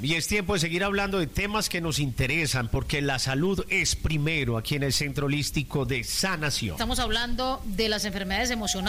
Y es tiempo de seguir hablando de temas que nos interesan, porque la salud es primero aquí en el Centro Holístico de Sanación. Estamos hablando de las enfermedades emocionales.